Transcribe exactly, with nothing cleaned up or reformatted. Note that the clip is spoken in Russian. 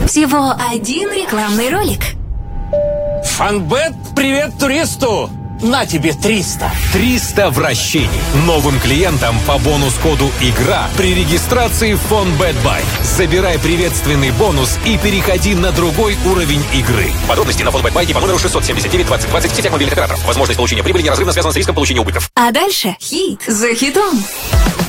Всего один рекламный ролик. Фонбет, привет туристу! На тебе триста. триста вращений. Новым клиентам по бонус-коду «Игра» при регистрации в Фонбет Бай. Забирай приветственный бонус и переходи на другой уровень игры. Подробности на Фонбет Бай и по номеру шестьсот семьдесят девять двадцать двадцать в сетях мобильных операторов. Возможность получения прибыли неразрывно связана с риском получения убытков. А дальше хит за хитом.